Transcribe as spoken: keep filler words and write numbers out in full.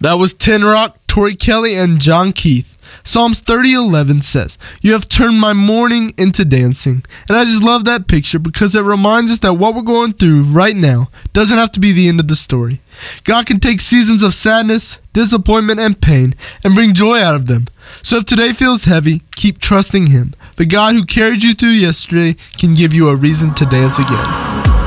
That was Tin Rock, Tori Kelly, and John Keith. Psalms thirty eleven says, "You have turned my mourning into dancing." And I just love that picture because it reminds us that what we're going through right now doesn't have to be the end of the story. God can take seasons of sadness, disappointment, and pain and bring joy out of them. So if today feels heavy, keep trusting Him. The God who carried you through yesterday can give you a reason to dance again.